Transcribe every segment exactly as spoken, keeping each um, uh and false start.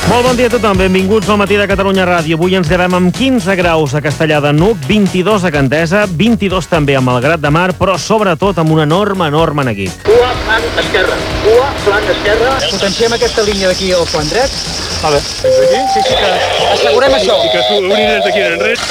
Molt bon dia a tothom, benvinguts al Matí de Catalunya Ràdio. Avui ens llevem amb quinze graus a Castellar de N'Hug, vint-i-dos a Gandesa, vint-i-dos també a Malgrat de Mar, però sobretot amb un enorme, enorme neguit. Cua, flanc esquerra. Cua, flanc esquerra. Potenciem aquesta línia d'aquí al flanc dret. Vale. Fins aquí? Sí, sí, que assegurem això. I que s'obrin des d'aquí d'enrere.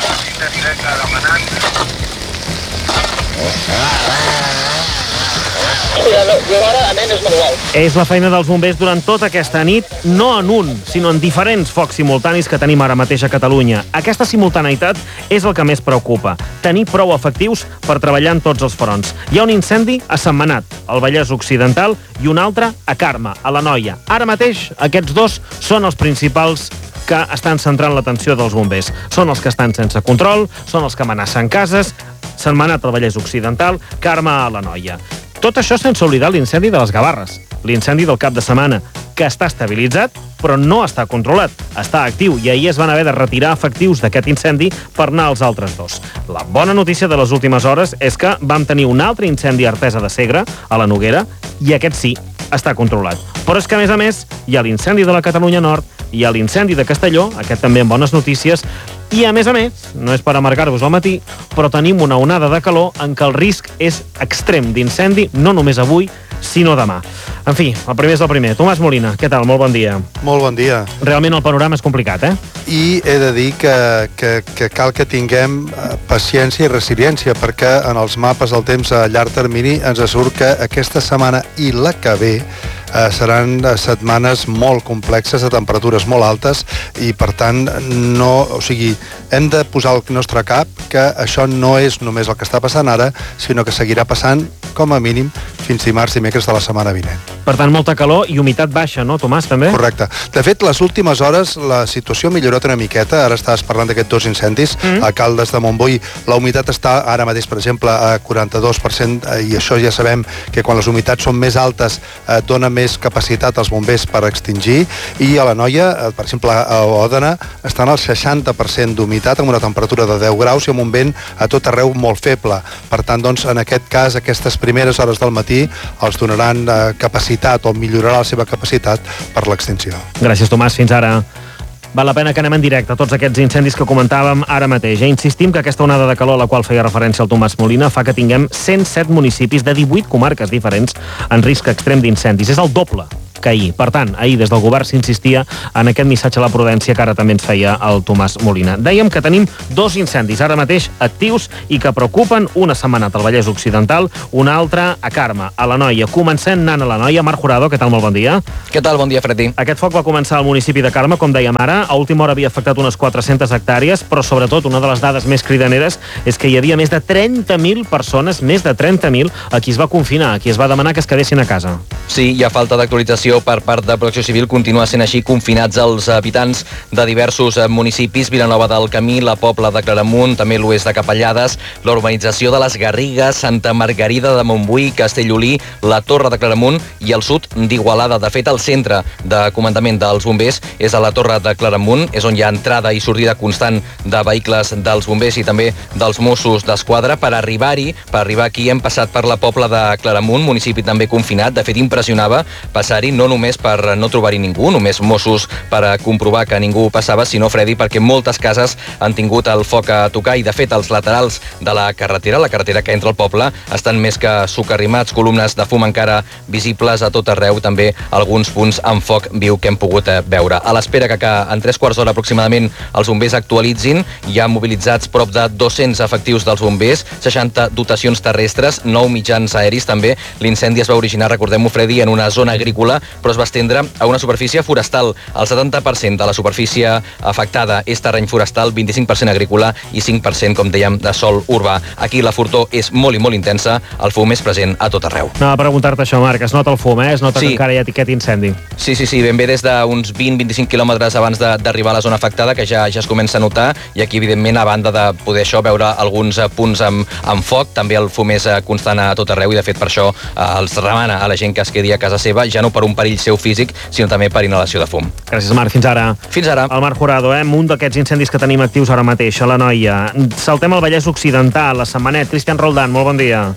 És la feina dels bombers durant tota aquesta nit, no en un, sinó en diferents focs simultanis que tenim ara mateix a Catalunya. Aquesta simultaneïtat és el que més preocupa, tenir prou efectius per treballar en tots els fronts. Hi ha un incendi a Sentmenat, al Vallès Occidental, i un altre a Carme, a l'Anoia. Ara mateix, aquests dos són els principals que estan centrant l'atenció dels bombers. Són els que estan sense control, són els que amenacen cases, Sentmenat al Vallès Occidental, Carme a l'Anoia. Tot això sense oblidar l'incendi de les Gavarres, l'incendi del cap de setmana, que està estabilitzat, però no està controlat. Està actiu i ahir es van haver de retirar efectius d'aquest incendi per anar als altres dos. La bona notícia de les últimes hores és que vam tenir un altre incendi a Artesa de Segre, a la Noguera, i aquest sí, està controlat. Però és que, a més a més, hi ha l'incendi de la Catalunya Nord, hi ha l'incendi de Castelló, aquest també amb bones notícies, i a més a més, no és per amargar-vos al matí, però tenim una onada de calor en què el risc és extrem d'incendi, no només avui, sinó demà. En fi, el primer és el primer. Tomàs Molina, què tal? Molt bon dia. Molt bon dia. Realment el panorama és complicat, eh? I he de dir que, que, que cal que tinguem paciència i resiliència, perquè en els mapes del temps a llarg termini ens surt que aquesta setmana i la que ve eh, seran setmanes molt complexes, de temperatures molt altes, i per tant no, o sigui, hem de posar al nostre cap que això no és només el que està passant ara, sinó que seguirà passant com a mínim fins dimarts, dimecres de la setmana vinent. Per tant, molta calor i humitat baixa, no, Tomàs, també? Correcte. De fet, les últimes hores la situació ha millorat una miqueta. Ara estàs parlant d'aquests dos incendis. Mm. A Caldes de Montbui la humitat està ara mateix, per exemple, a quaranta-dos per cent, i això ja sabem que quan les humitats són més altes eh, dona més capacitat als bombers per extingir. I a l'Anoia, eh, per exemple, a Òdena, estan al seixanta per cent d'humitat amb una temperatura de deu graus i amb un vent a tot arreu molt feble. Per tant, doncs, en aquest cas, aquestes primeres hores del matí els donaran eh, capacitat o millorarà la seva capacitat per l'extinció. Gràcies, Tomàs. Fins ara. Val la pena que anem en directe a tots aquests incendis que comentàvem ara mateix. Ja insistim que aquesta onada de calor a la qual feia referència el Tomàs Molina fa que tinguem cent set municipis de divuit comarques diferents en risc extrem d'incendis. És el doble que ahir. Per tant, ahir des del govern s'insistia en aquest missatge a la prudència que ara també ens feia el Tomàs Molina. Dèiem que tenim dos incendis ara mateix actius i que preocupen, una Sentmenat al Vallès Occidental, una altra a Carme, a l'Anoia. Comencem anant a l'Anoia. Marc Jurado, què tal? Molt bon dia. Què tal? Bon dia, Fredi. Aquest foc va començar al municipi de Carme, com dèiem ara. A última hora havia afectat unes quatre-centes hectàrees, però sobretot una de les dades més cridaneres és que hi havia més de trenta mil persones, més de trenta mil, a qui es va confinar, a qui es va demanar que es quedessin a casa. Sí, hi ha falta d'actualització per part de Protecció Civil. Continua sent així, confinats els habitants de diversos municipis, Vilanova del Camí, la Pobla de Claramunt, també l'oest de Capellades, la urbanització de les Garrigues, Santa Margarida de Montbui, Castellolí, la Torre de Claramunt i el sud d'Igualada. De fet, el centre de comandament dels bombers és a la Torre de Claramunt, és on hi ha entrada i sortida constant de vehicles dels bombers i també dels Mossos d'Esquadra. Per arribar-hi, per arribar aquí hem passat per la Pobla de Claramunt, municipi també confinat. De fet, impressionava passar-hi, no només per no trobar-hi ningú, només Mossos per a comprovar que ningú passava, sinó, Fredi, perquè moltes cases han tingut el foc a tocar i, de fet, els laterals de la carretera, la carretera que entra al poble, estan més que socarrimats, columnes de fum encara visibles a tot arreu, també alguns punts amb foc viu que hem pogut veure. A l'espera que, que en tres quarts d'hora aproximadament els bombers actualitzin, hi ha mobilitzats prop de dos-cents efectius dels bombers, seixanta dotacions terrestres, nou mitjans aeris també. L'incendi es va originar, recordem-ho, Fredi, en una zona agrícola, però es va estendre a una superfície forestal. El setanta per cent de la superfície afectada és terreny forestal, vint-i-cinc per cent agrícola i cinc per cent, com dèiem, de sòl urbà. Aquí la fortor és molt i molt intensa, el fum és present a tot arreu. No, a preguntar-te això, Marc, es nota el fum, eh? Es nota sí. que encara hi ha aquest incendi. Sí, sí, sí, ben bé des d'uns vint a vint-i-cinc quilòmetres abans d'arribar a la zona afectada, que ja ja es comença a notar, i aquí, evidentment, a banda de poder això veure alguns punts amb, amb foc, també el fum és constant a tot arreu, i de fet per això eh, els remana a la gent que es quedi a casa seva, ja no per un perill seu físic, sinó també per inhalació de fum. Gràcies, Marc. Fins ara. Fins ara. El Marc Jurado, eh? Un d'aquests incendis que tenim actius ara mateix, a l'Anoia. Saltem al Vallès Occidental, a Sentmenat. Cristian Roldán, molt bon dia.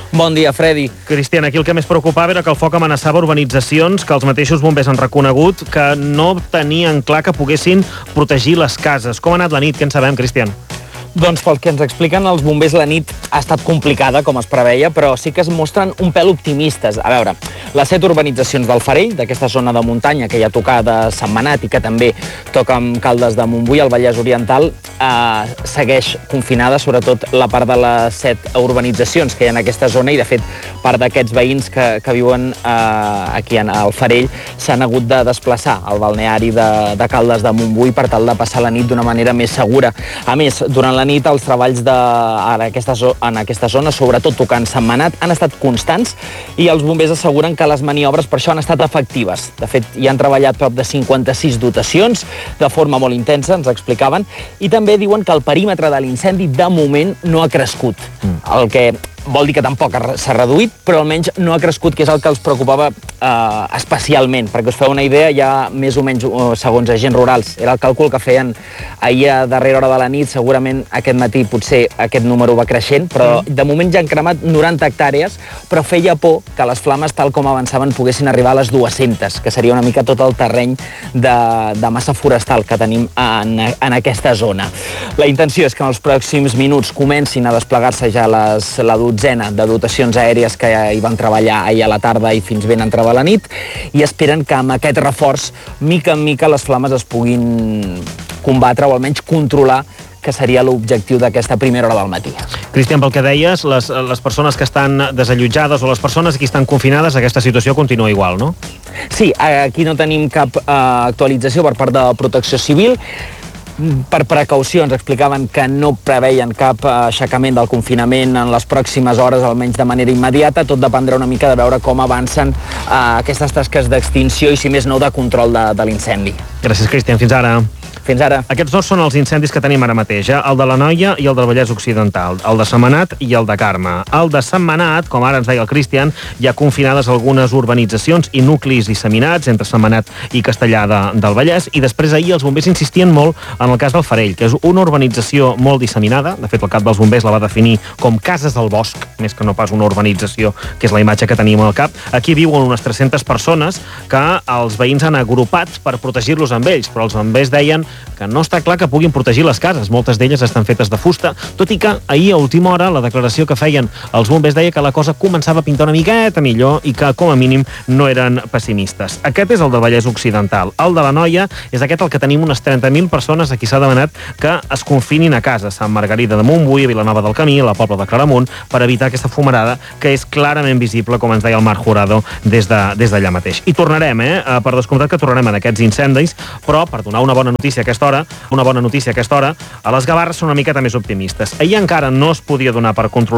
Bon dia, Freddy. Cristian, aquí el que més preocupava era que el foc amenaçava urbanitzacions que els mateixos bombers han reconegut que no tenien clar que poguessin protegir les cases. Com ha anat la nit? Què en sabem, Cristian? Doncs pel que ens expliquen els bombers, la nit ha estat complicada, com es preveia, però sí que es mostren un pèl optimistes. A veure, les set urbanitzacions del Farell, d'aquesta zona de muntanya que ja toca de Sentmenat i que també toca amb Caldes de Montbui, al Vallès Oriental, eh, segueix confinada, sobretot la part de les set urbanitzacions que hi ha en aquesta zona, i de fet part d'aquests veïns que, que viuen eh, aquí al Farell s'han hagut de desplaçar al balneari de, de Caldes de Montbui per tal de passar la nit d'una manera més segura. A més, durant la nit els treballs de, en, aquesta, en aquesta zona, sobretot tocant Sentmenat, han estat constants i els bombers asseguren que les maniobres per això han estat efectives. De fet, hi han treballat prop de cinquanta-sis dotacions de forma molt intensa, ens explicaven, i també diuen que el perímetre de l'incendi de moment no ha crescut. Mm. El que vol dir que tampoc s'ha reduït, però almenys no ha crescut, que és el que els preocupava eh, especialment. Perquè us feu una idea, ja més o menys, segons agents rurals, era el càlcul que feien ahir a darrera hora de la nit, segurament aquest matí potser aquest número va creixent, però mm. de moment ja han cremat noranta hectàrees, però feia por que les flames, tal com avançaven, poguessin arribar a les dues-centes, que seria una mica tot el terreny de, de massa forestal que tenim en, en aquesta zona. La intenció és que en els pròxims minuts comencin a desplegar-se ja les, la dotzena de dotacions aèries que hi van treballar ahir a la tarda i fins ben entrada la nit, i esperen que amb aquest reforç, mica en mica, les flames es puguin combatre o almenys controlar, que seria l'objectiu d'aquesta primera hora del matí. Cristian, pel que deies, les, les persones que estan desallotjades o les persones que estan confinades, aquesta situació continua igual, no? Sí, aquí no tenim cap eh, actualització per part de Protecció Civil. Per precaució ens explicaven que no preveien cap aixecament del confinament en les pròximes hores, almenys de manera immediata. Tot dependrà una mica de veure com avancen eh, aquestes tasques d'extinció i, si més no, de control de, de l'incendi. Gràcies, Cristian. Fins ara. Fins ara. Aquests dos són els incendis que tenim ara mateix, eh? El de l'Anoia i el del Vallès Occidental, el de Sentmenat i el de Carme. El de Sentmenat, com ara ens deia el Cristian, hi ha confinades algunes urbanitzacions i nuclis disseminats entre Sentmenat i Castellar de, del Vallès, i després ahir els bombers insistien molt en el cas del Farell, que és una urbanització molt disseminada. De fet, el cap dels bombers la va definir com cases del bosc, més que no pas una urbanització, que és la imatge que tenim al cap. Aquí viuen unes tres-centes persones que els veïns han agrupat per protegir-los amb ells, però els bombers deien que no està clar que puguin protegir les cases. Moltes d'elles estan fetes de fusta, tot i que ahir a última hora la declaració que feien els bombers deia que la cosa començava a pintar una miqueta millor i que com a mínim no eren pessimistes. Aquest és el del Vallès Occidental. El de l'Anoia és aquest el que tenim unes trenta mil persones a qui s'ha demanat que es confinin a casa, Sant Margarida de Montbui, a Vilanova del Camí, a la Pobla de Claramunt, per evitar aquesta fumarada que és clarament visible, com ens deia el Marc Jurado, des d'allà de, des mateix. I tornarem, eh? Per descomptat que tornarem en aquests incendis, però per donar una bona notícia a aquesta hora, una bona notícia a aquesta hora, a les Gavarres són una miqueta més optimistes. Ahir encara no es podia donar per controlar